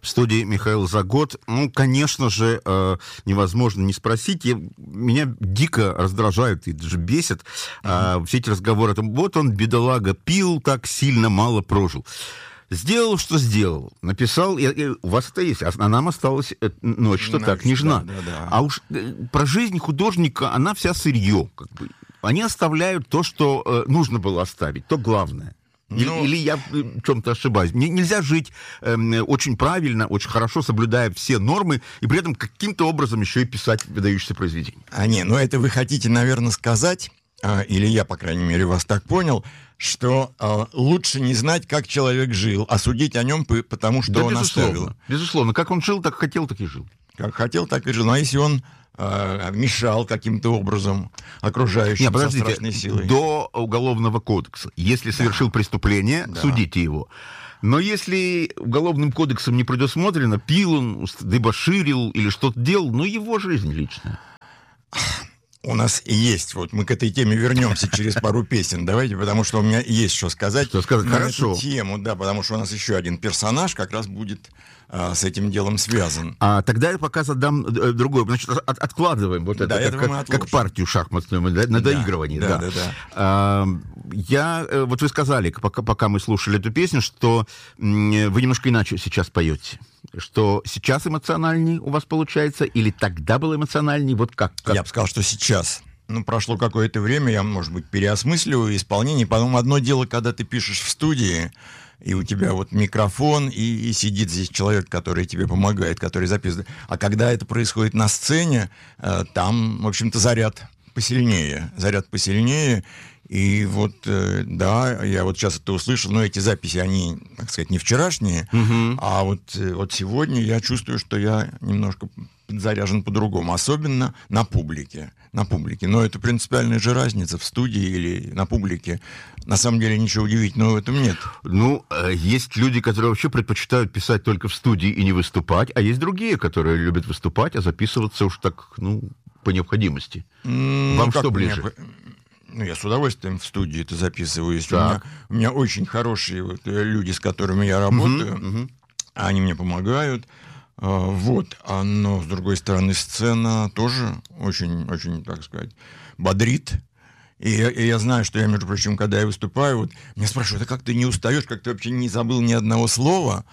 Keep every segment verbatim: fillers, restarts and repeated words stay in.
В студии Михаил Загот. Ну, конечно же, э, невозможно не спросить. Я, меня дико раздражают и даже бесит э, все эти разговоры о том, вот он, бедолага, пил так сильно, мало прожил. Сделал, что сделал. Написал, и, и у вас это есть, а нам осталась ночь, что Ночь, так, княжна. да, да, да. А уж э, про жизнь художника, она вся сырье. Как бы. Они оставляют то, что э, нужно было оставить, то главное. Или, Ну, или я в чем-то ошибаюсь. Мне нельзя жить э, очень правильно, очень хорошо, соблюдая все нормы, и при этом каким-то образом еще и писать выдающиеся произведения. А не, ну это вы хотите, наверное, сказать, а, или я, по крайней мере, вас так понял, что а, лучше не знать, как человек жил, а судить о нем, потому что Да, он безусловно, оставил. безусловно. Как он жил, так хотел, так и жил. Как хотел, так и жил. Ну, а если он а, мешал каким-то образом окружающим Нет, со подождите, страшной силой? до Уголовного кодекса. Если совершил Да. преступление, Да. судите его. Но если Уголовным кодексом не предусмотрено, пил он, дебоширил или что-то делал, ну, его жизнь личная. У нас есть, вот мы к этой теме вернемся через пару песен, давайте, потому что у меня есть что сказать. Что сказать? на Хорошо. эту тему, да, потому что у нас еще один персонаж как раз будет а, с этим делом связан. А тогда я пока задам э, другой. Значит, от- откладываем вот Да, это, этого как, мы как, отложим. как партию шахматную мы, да, на Да, доигрывании. да, Да, да, да. А, я, э, вот вы сказали, пока, пока мы слушали эту песню, что м, вы немножко иначе сейчас поете. Что сейчас эмоциональней у вас получается, или тогда было эмоциональней? Вот как? как? Я бы сказал, что сейчас. Ну, прошло какое-то время, я, может быть, переосмысливаю исполнение. Потом одно дело, когда ты пишешь в студии, и у тебя вот микрофон, и, и сидит здесь человек, который тебе помогает, который записывает. А когда это происходит на сцене, э, там, в общем-то, заряд посильнее. Заряд посильнее. И вот, э, да, я вот сейчас это услышал, но эти записи, они, так сказать, не вчерашние, Мгм. а вот, э, вот сегодня я чувствую, что я немножко заряжен по-другому, особенно на публике, на публике. Но это принципиальная же разница в студии или на публике. На самом деле ничего удивительного в этом нет. Ну, э, есть люди, которые вообще предпочитают писать только в студии и не выступать, а есть другие, которые любят выступать, а записываться уж так, ну, по необходимости. М, Вам ну, что как у меня ближе? по- Ну, я с удовольствием в студии это записываюсь. У Так. меня, у меня очень хорошие вот, э, люди, с которыми я работаю. Мгм. Они мне помогают. А, Вот. А, но, с другой стороны, сцена тоже очень, очень, так сказать, бодрит. И я, и я знаю, что я, между прочим, когда я выступаю, вот, меня спрашивают, а как ты не устаешь, как ты вообще не забыл ни одного слова?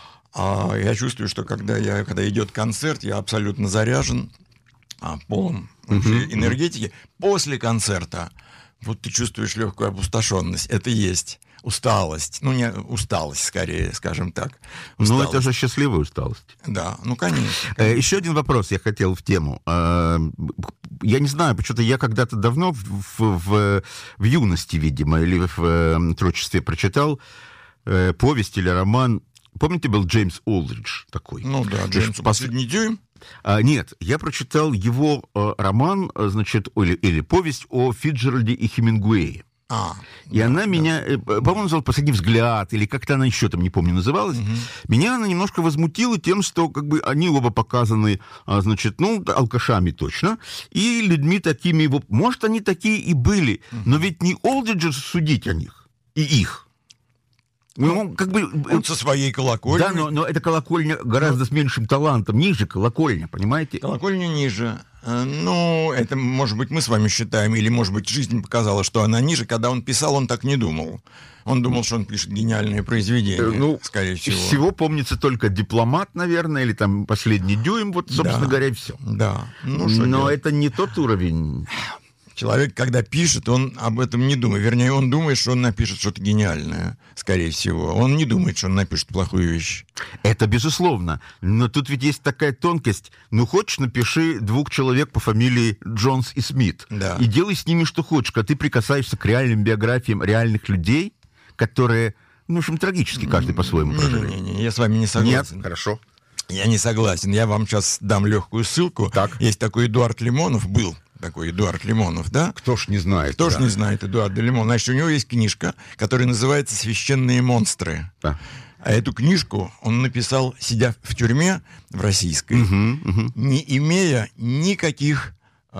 А я чувствую, что когда, я, когда идет концерт, я абсолютно заряжен, а, полон вообще энергетики. После концерта вот ты чувствуешь легкую опустошенность. Это есть усталость. Ну, не усталость, скорее, скажем так. Ну, Усталость. это же счастливая усталость. Да, ну, конечно. Э, Еще один вопрос я хотел в тему. Э, Я не знаю, почему-то я когда-то давно в, в, в, в юности, видимо, или в э, творчестве прочитал э, повесть или роман. Помните, был Джеймс Олдридж такой? Ну да, То есть Джеймс, пос- последний дюйм. А, нет, я прочитал его э, роман, э, значит, или, или повесть о Фицджеральде и Хемингуэе. А, И да, она да. меня, э, по-моему, называлась «Последний взгляд», или как-то она еще там, не помню, называлась. Меня она немножко возмутила тем, что как бы они оба показаны, а, значит, ну, алкашами точно, и людьми такими, вот, может, они такие и были, но ведь не Олдриджа судить о них, и их. Ну, как бы... Он со своей колокольни. Да, но, но эта колокольня гораздо с меньшим талантом, ниже колокольня, понимаете? Колокольня ниже. Э, Ну, это, может быть, мы с вами считаем, или, может быть, жизнь показала, что она ниже. Когда он писал, он так не думал. Он думал, что он пишет гениальные произведения, Э, ну, скорее Из всего. всего помнится только «Дипломат», наверное, или там «Последний дюйм», вот, собственно Да. говоря, и все. Да. Ну, что Но делать? это не тот уровень. Человек, когда пишет, он об этом не думает. Вернее, он думает, что он напишет что-то гениальное, скорее всего. Он не думает, что он напишет плохую вещь. Это безусловно. Но тут ведь есть такая тонкость. Ну, хочешь, напиши двух человек по фамилии Джонс и Смит. Да. И делай с ними что хочешь. Когда ты прикасаешься к реальным биографиям реальных людей, которые, ну, в общем, трагически каждый по-своему прожили. Не-не-не, я с вами не Нет, согласен. хорошо. Я не согласен. Я вам сейчас дам легкую ссылку. Так. Есть такой Эдуард Лимонов, был такой Эдуард Лимонов, да? Кто ж не знает. Кто ж да. не знает Эдуарда Лимонова? Значит, у него есть книжка, которая называется «Священные монстры». Да. А эту книжку он написал, сидя в тюрьме в российской, Мгм, мгм. не имея никаких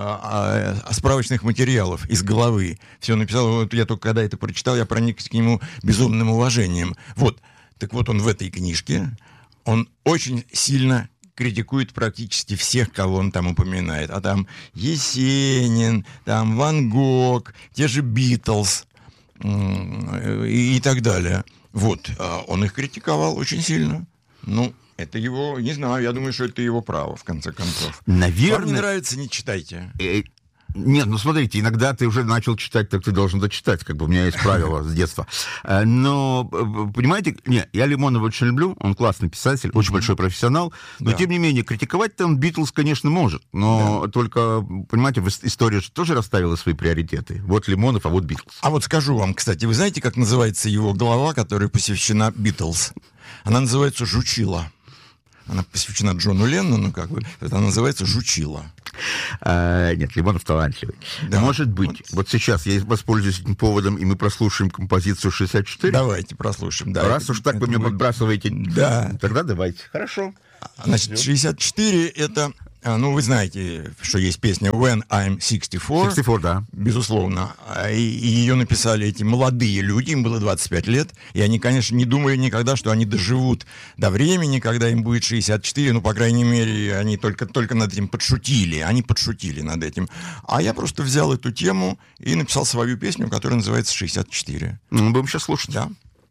а, а, справочных материалов из головы. Все написал, вот я только когда это прочитал, я проникся к нему безумным уважением. Вот, так вот он в этой книжке, он очень сильно критикует практически всех, кого он там упоминает. А там Есенин, там Ван Гог, те же Битлз и, и так далее. Вот, он их критиковал очень сильно. Ну, это его, не знаю, я думаю, что это его право, в конце концов. Наверное... Вам не нравится, не читайте. Нет, ну смотрите, иногда ты уже начал читать, так ты должен дочитать, как бы у меня есть правило с детства. Но, понимаете, не, я Лимонова очень люблю, он классный писатель, очень mm-hmm. большой профессионал, но да. тем не менее, критиковать там Битлз, конечно, может, но да. только, понимаете, история же тоже расставила свои приоритеты. Вот Лимонов, а вот Битлз. А вот скажу вам, кстати, вы знаете, как называется его глава, которая посвящена Битлз? Она называется «Жучила». Она посвящена Джону Леннону, как бы, это называется «Жучила». А, нет, Лимонов талантливый. Да. Может быть. Вот. вот сейчас я воспользуюсь этим поводом, и мы прослушаем композицию шестьдесят четыре. Давайте прослушаем. Да. Раз уж так это вы мне подбрасываете, да. тогда давайте. Хорошо. Значит, шестьдесят четыре это... Ну, вы знаете, что есть песня «When I'm sixty-four». шестьдесят четыре, да. Безусловно. И, и ее написали эти молодые люди, им было двадцать пять лет, и они, конечно, не думали никогда, что они доживут до времени, когда им будет шестьдесят четыре, ну, по крайней мере, они только, только над этим подшутили, они подшутили над этим. А я просто взял эту тему и написал свою песню, которая называется «шестьдесят четыре». Ну, будем сейчас слушать. Да.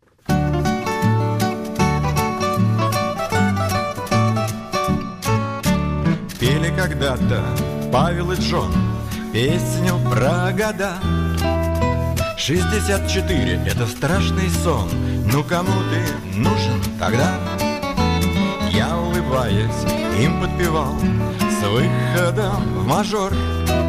Пели когда-то Павел и Джон песню про года. шестьдесят четыре — это страшный сон. Ну кому ты нужен тогда? Я, улыбаясь, им подпевал с выходом в мажор.